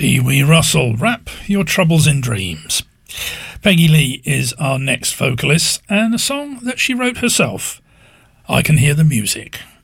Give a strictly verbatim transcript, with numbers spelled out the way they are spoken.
Pee Wee Russell, Wrap Your Troubles in Dreams. Peggy Lee is our next vocalist, and a song that she wrote herself, I Can Hear the Music.